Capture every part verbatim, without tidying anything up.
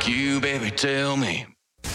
You, baby, tell me.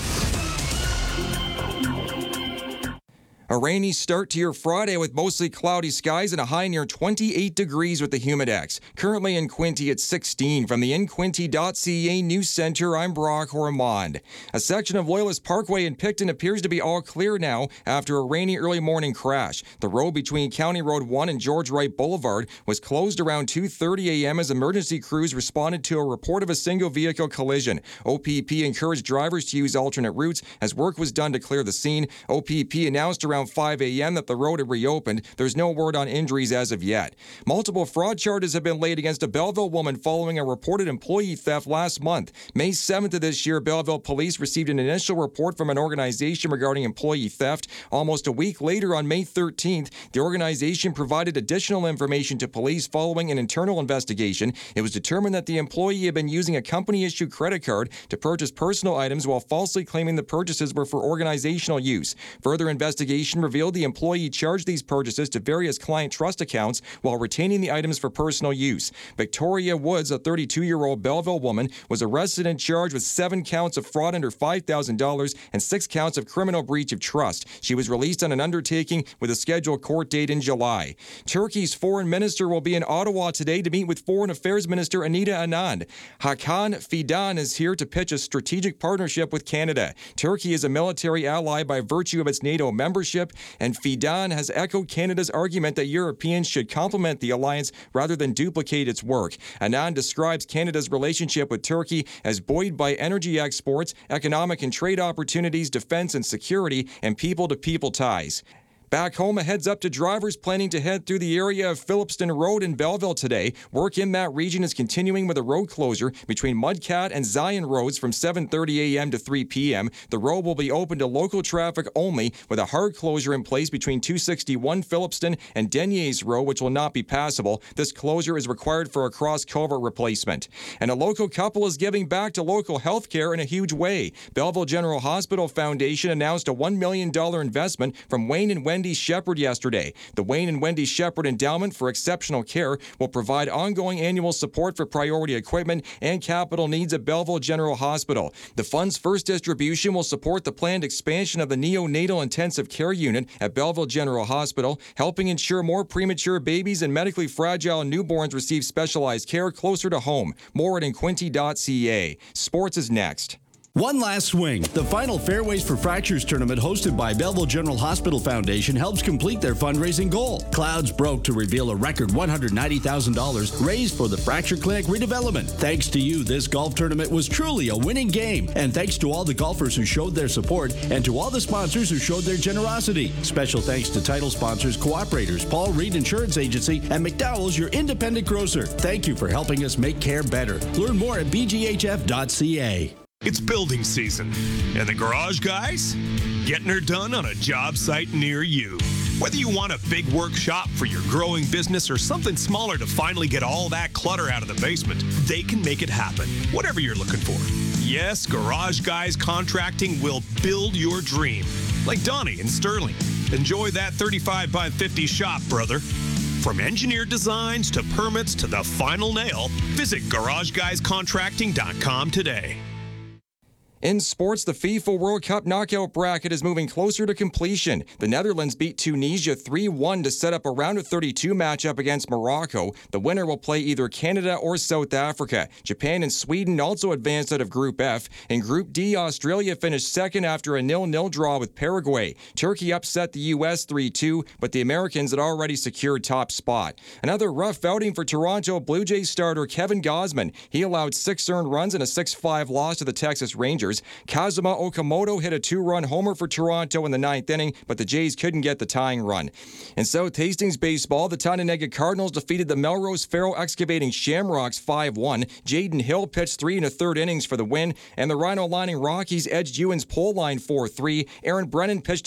A rainy start to your Friday with mostly cloudy skies and a high near twenty-eight degrees with the Humidex. Currently in Quinte at sixteen. From the in quinte dot c a News Center, I'm Brock Ormond. A section of Loyalist Parkway in Picton appears to be all clear now after a rainy early morning crash. The road between County Road one and George Wright Boulevard was closed around two thirty a.m. as emergency crews responded to a report of a single vehicle collision. O P P encouraged drivers to use alternate routes as work was done to clear the scene. O P P announced around five a.m. that the road had reopened. There's no word on injuries as of yet. Multiple fraud charges have been laid against a Belleville woman following a reported employee theft last month. May seventh of this year, Belleville police received an initial report from an organization regarding employee theft. Almost a week later, on May thirteenth, the organization provided additional information to police following an internal investigation. It was determined that the employee had been using a company-issued credit card to purchase personal items while falsely claiming the purchases were for organizational use. Further investigation revealed the employee charged these purchases to various client trust accounts while retaining the items for personal use. Victoria Woods, a thirty-two-year-old Belleville woman, was arrested and charged with seven counts of fraud under five thousand dollars and six counts of criminal breach of trust. She was released on an undertaking with a scheduled court date in July. Turkey's foreign minister will be in Ottawa today to meet with Foreign Affairs Minister Anita Anand. Hakan Fidan is here to pitch a strategic partnership with Canada. Turkey is a military ally by virtue of its NATO membership, and Fidan has echoed Canada's argument that Europeans should complement the alliance rather than duplicate its work. Anand describes Canada's relationship with Turkey as buoyed by energy exports, economic and trade opportunities, defense and security, and people-to-people ties. Back home, a heads up to drivers planning to head through the area of Phillipston Road in Belleville today. Work in that region is continuing with a road closure between Mudcat and Zion Roads from seven thirty a.m. to three p.m. The road will be open to local traffic only, with a hard closure in place between two sixty-one Phillipston and Denier's Road, which will not be passable. This closure is required for a cross culvert replacement. And a local couple is giving back to local health care in a huge way. Belleville General Hospital Foundation announced a one million dollars investment from Wayne and Wendy Shepherd yesterday. The Wayne and Wendy Shepherd Endowment for Exceptional Care will provide ongoing annual support for priority equipment and capital needs at Belleville General Hospital. The fund's first distribution will support the planned expansion of the neonatal intensive care unit at Belleville General Hospital, helping ensure more premature babies and medically fragile newborns receive specialized care closer to home. More at in quinte dot c a. Sports is next. One last swing. The final Fairways for Fractures tournament hosted by Belleville General Hospital Foundation helps complete their fundraising goal. Clouds broke to reveal a record one hundred ninety thousand dollars raised for the Fracture Clinic redevelopment. Thanks to you, this golf tournament was truly a winning game. And thanks to all the golfers who showed their support and to all the sponsors who showed their generosity. Special thanks to title sponsors, Cooperators, Paul Reed Insurance Agency, and McDowell's, your independent grocer. Thank you for helping us make care better. Learn more at b g h f dot c a. It's building season, and the garage guys getting her done on a job site near you. Whether you want a big workshop for your growing business or something smaller to finally get all that clutter out of the basement, they can make it happen, whatever you're looking for. Yes, Garage Guys Contracting will build your dream, like Donnie in Sterling. Enjoy that thirty-five by fifty shop, brother. From engineered designs to permits to the final nail, visit garage guys contracting dot com today. In sports, the FIFA World Cup knockout bracket is moving closer to completion. The Netherlands beat Tunisia three one to set up a round of thirty-two matchup against Morocco. The winner will play either Canada or South Africa. Japan and Sweden also advanced out of Group F. In Group D, Australia finished second after a nil nil draw with Paraguay. Turkey upset the U S three two, but the Americans had already secured top spot. Another rough outing for Toronto Blue Jays starter Kevin Gausman. He allowed six earned runs in a six five loss to the Texas Rangers. Kazuma Okamoto hit a two-run homer for Toronto in the ninth inning, but the Jays couldn't get the tying run. In South Hastings baseball, the Tononega Cardinals defeated the Melrose Faro Excavating Shamrocks five one. Jaden Hill pitched three and a third innings for the win, and the Rhino Lining Rockies edged Ewan's Pole Line four three. Aaron Brennan pitched